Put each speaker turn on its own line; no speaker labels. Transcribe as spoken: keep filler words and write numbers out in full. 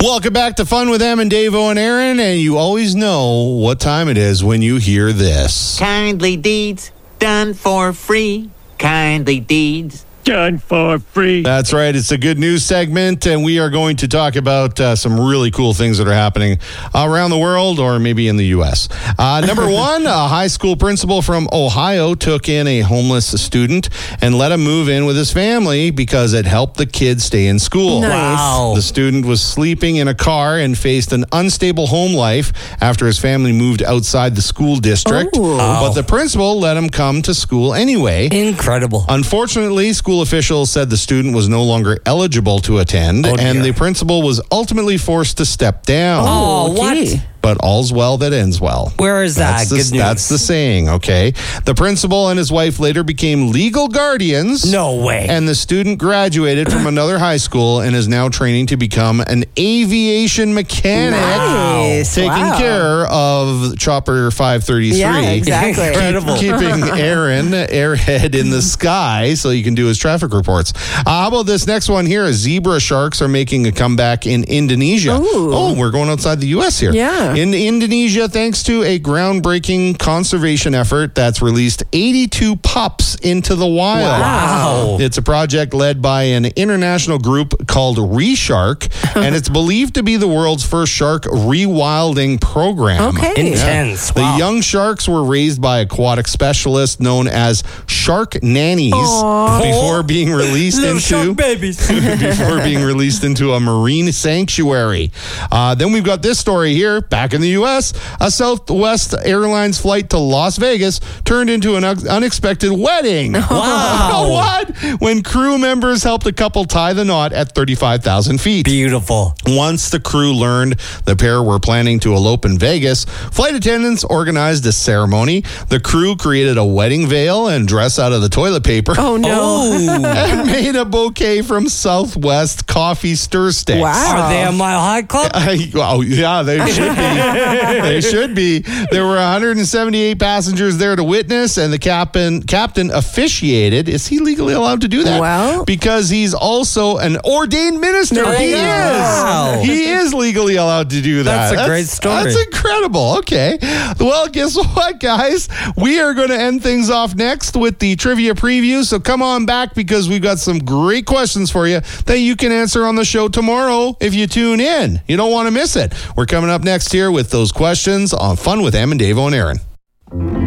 Welcome back to Fun with Em and Dave and Aaron, and you always know what time it is when you hear this.
Kindly deeds done for free. Kindly deeds
done for free.
That's right. It's a good news segment, and we are going to talk about uh, some really cool things that are happening around the world or maybe in the U S. Uh, number one, a high school principal from Ohio took in a homeless student and let him move in with his family because it helped the kid stay in school.
Nice.
Wow.
The student was sleeping in a car and faced an unstable home life after his family moved outside the school district.
Ooh.
But the principal let him come to school anyway.
Incredible.
Unfortunately, school officials said the student was no longer eligible to attend,
Oh,
and
dear.
the principal was ultimately forced to step down.
Oh,
okay.
what?
But all's well that ends well.
Where is that?
That's the,
Good news.
that's the saying, okay? The principal and his wife later became legal guardians.
No way.
And the student graduated from another high school and is now training to become an aviation mechanic.
Nice.
Taking
Wow.
care of Chopper five thirty-three.
Yeah, exactly.
Incredible.
Keeping Aaron airhead in the sky so he can do his traffic reports. Uh, how about this next one here? Zebra sharks are making a comeback in Indonesia.
Ooh.
Oh, we're going outside the U S here.
Yeah.
In Indonesia, thanks to a groundbreaking conservation effort that's released eighty-two pups into the wild.
Wow.
It's a project led by an international group called Reshark, and it's believed to be the world's first shark rewilding program.
Okay.
Intense.
The
Wow.
young sharks were raised by aquatic specialists known as shark nannies
Aw.
before being released
Little
into
shark babies.
before being released into a marine sanctuary. Uh, then we've got this story here. Back in the U S, a Southwest Airlines flight to Las Vegas turned into an un- unexpected wedding.
Wow.
What? When crew members helped a couple tie the knot at thirty-five thousand feet.
Beautiful.
Once the crew learned the pair were planning to elope in Vegas, flight attendants organized a ceremony. The crew created a wedding veil and dress out of the toilet paper.
Oh, no.
And made a bouquet from Southwest coffee stir sticks.
Wow.
Are they a Mile High Club?
I, oh, yeah, they should be. They should be. There were one hundred seventy-eight passengers there to witness, and the captain captain officiated. Is he legally allowed to do that?
Well.
Because he's also an ordained minister.
There
he
you
is.
go.
Wow.
He is legally allowed to do that.
That's a great story.
That's incredible. Okay. Well, guess what, guys? We are going to end things off next with the trivia preview. So come on back because we've got some great questions for you that you can answer on the show tomorrow if you tune in. You don't want to miss it. We're coming up next here with those questions on Fun with Em and Dave and Aaron.